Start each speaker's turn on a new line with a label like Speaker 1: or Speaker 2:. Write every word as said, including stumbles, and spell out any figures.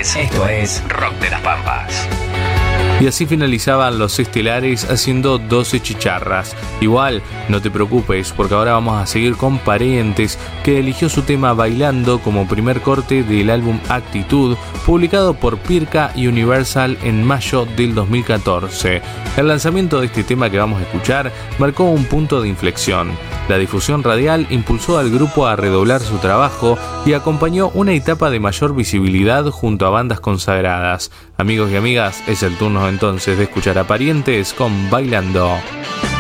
Speaker 1: es, esto es Rock de las Pampas.
Speaker 2: Y así finalizaban los estelares haciendo doce chicharras. Igual, no te preocupes, porque ahora vamos a seguir con Parientes, que eligió su tema Bailando como primer corte del álbum Actitud, publicado por Pirca y Universal en mayo del dos mil catorce. El lanzamiento de este tema que vamos a escuchar marcó un punto de inflexión. La difusión radial impulsó al grupo a redoblar su trabajo y acompañó una etapa de mayor visibilidad junto a bandas consagradas. Amigos y amigas, es el turno entonces de escuchar a Parientes con Bailando.